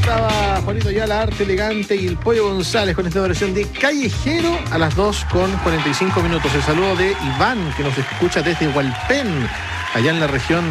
estaba Juanito Ayala, Arte Elegante y el Pollo González con esta versión de Callejero a las 2:45. El saludo de Iván, que nos escucha desde Hualpén, allá en la región